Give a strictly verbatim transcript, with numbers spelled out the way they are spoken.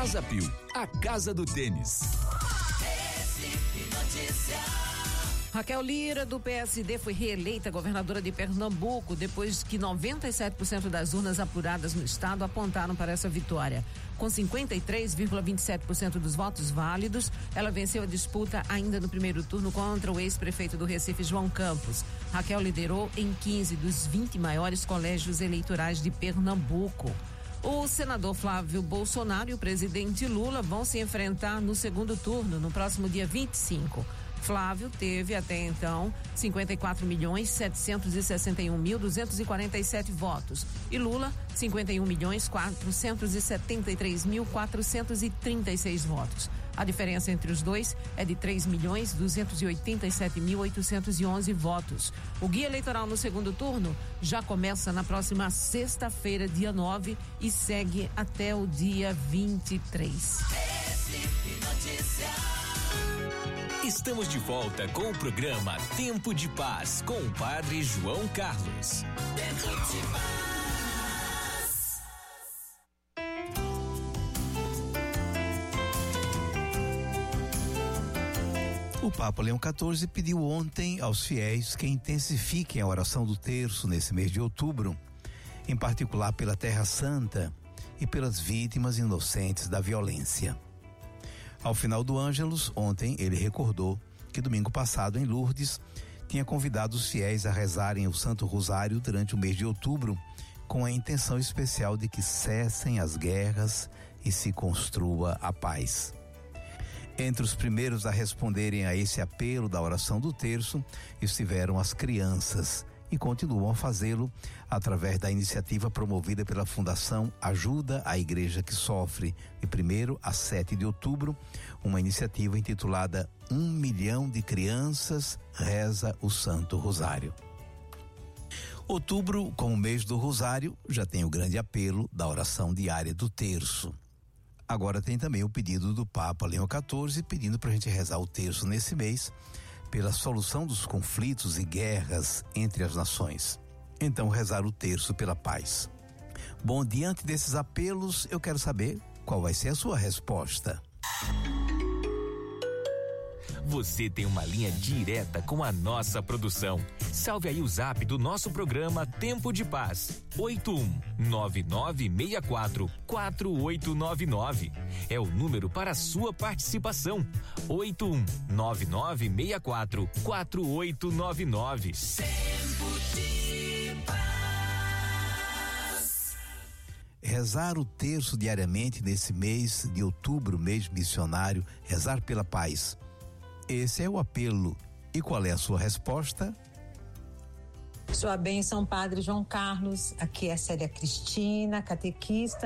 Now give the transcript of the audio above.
Casa Pio, a casa do tênis. Raquel Lira, do P S D, foi reeleita governadora de Pernambuco depois que noventa e sete por cento das urnas apuradas no estado apontaram para essa vitória. Com cinquenta e três vírgula vinte e sete por cento dos votos válidos, ela venceu a disputa ainda no primeiro turno contra o ex-prefeito do Recife, João Campos. Raquel liderou em quinze dos vinte maiores colégios eleitorais de Pernambuco. O senador Flávio Bolsonaro e o presidente Lula vão se enfrentar no segundo turno, no próximo dia vinte e cinco. Flávio teve até então cinquenta e quatro milhões setecentos e sessenta e um mil duzentos e quarenta e sete votos e Lula cinquenta e um milhões quatrocentos e setenta e três mil quatrocentos e trinta e seis votos. A diferença entre os dois é de três milhões duzentos e oitenta e sete mil oitocentos e onze votos. O guia eleitoral no segundo turno já começa na próxima sexta-feira, dia nove, e segue até o dia vinte e três. Estamos de volta com o programa Tempo de Paz com o Padre João Carlos. Tempo de Paz. O Papa Leão quatorze pediu ontem aos fiéis que intensifiquem a oração do terço nesse mês de outubro, em particular pela Terra Santa e pelas vítimas inocentes da violência. Ao final do Ângelus, ontem, ele recordou que domingo passado, em Lourdes, tinha convidado os fiéis a rezarem o Santo Rosário durante o mês de outubro, com a intenção especial de que cessem as guerras e se construa a paz. Entre os primeiros a responderem a esse apelo da oração do terço estiveram as crianças, e continuam a fazê-lo através da iniciativa promovida pela Fundação Ajuda à Igreja que Sofre, de primeiro a sete de outubro, uma iniciativa intitulada Um Milhão de Crianças Reza o Santo Rosário. Outubro, como mês do Rosário, já tem o grande apelo da oração diária do terço. Agora tem também o pedido do Papa Leão quatorze, pedindo para a gente rezar o terço nesse mês, pela solução dos conflitos e guerras entre as nações. Então, rezar o terço pela paz. Bom, diante desses apelos, eu quero saber qual vai ser a sua resposta. Você tem uma linha direta com a nossa produção. Salve aí o zap do nosso programa Tempo de Paz. oito um nove nove seis quatro quatro oito nove nove. É o número para a sua participação. oito um nove nove seis quatro quatro oito nove nove. Tempo de Paz. Rezar o terço diariamente nesse mês de outubro, mês missionário, rezar pela paz. Esse é o apelo. E qual é a sua resposta? Sua bênção, Padre João Carlos. Aqui é Célia Cristina, catequista.